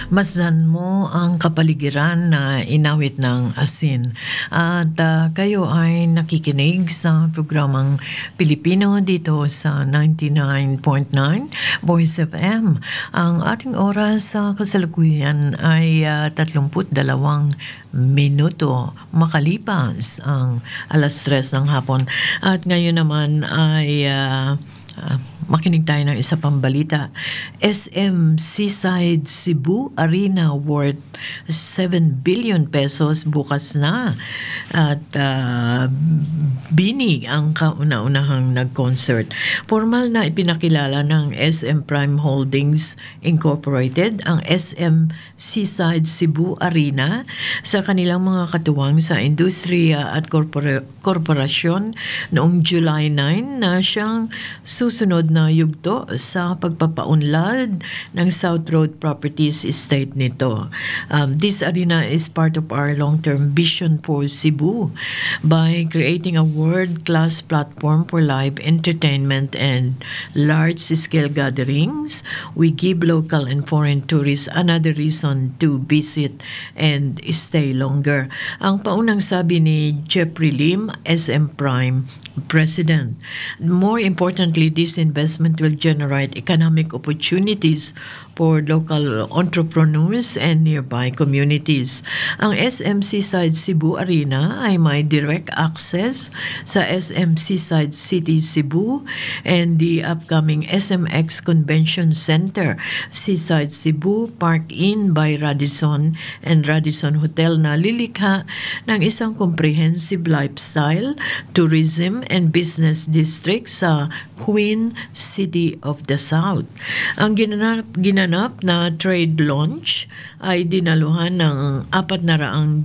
Masdan mo ang kapaligiran na inawit ng asin. At kayo ay nakikinig sa programang Pilipino dito sa 99.9 Voice FM. Ang ating oras sa kasalukuyan ay 32 minuto makalipas ang alas 3 ng hapon. At ngayon naman ay makinig tayo ng isa pang balita. SM Seaside Cebu Arena worth 7 billion pesos bukas na. At Bini ang kauna-unahang nag-concert. Formal na ipinakilala ng SM Prime Holdings Incorporated ang SM Seaside Cebu Arena sa kanilang mga katuwang sa industriya at korporasyon noong July 9 na siyang susunod na yugto sa pagpapaunlad ng South Road Properties estate nito. This arena is part of our long-term vision for Cebu by creating a world-class platform for live entertainment and large-scale gatherings. We give local and foreign tourists another reason to visit and stay longer. Ang paunang sabi ni Jeffrey Lim, SM Prime President. More importantly, this investment will generate economic opportunities for local entrepreneurs and nearby communities. Ang SM Seaside Cebu Arena ay may direct access sa SM Seaside City Cebu and the upcoming SMX Convention Center, Seaside Cebu, Park Inn by Radisson and Radisson Hotel na lilikha ng isang comprehensive lifestyle, tourism and business district sa Queen City of the South. Ang ginanap na trade launch ay dinaluhan ng 400